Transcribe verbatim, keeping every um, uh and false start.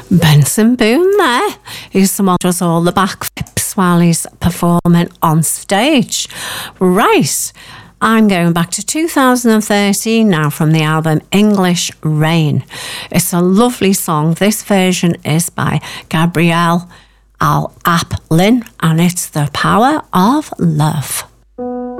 Benson Boone there, who's someone who does all the backflips while he's performing on stage. Right, I'm going back to two thousand thirteen now from the album English Rain. It's a lovely song. This version is by Gabrielle Al Aplin, and it's The Power of Love.